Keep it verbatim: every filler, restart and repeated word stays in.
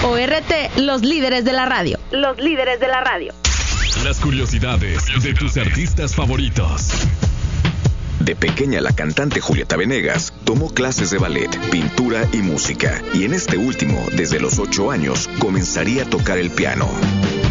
O R T, los líderes de la radio. Los líderes de la radio. Las curiosidades de tus artistas favoritos. De pequeña, la cantante Julieta Venegas tomó clases de ballet, pintura y música, y en este último, desde los ocho años, comenzaría a tocar el piano.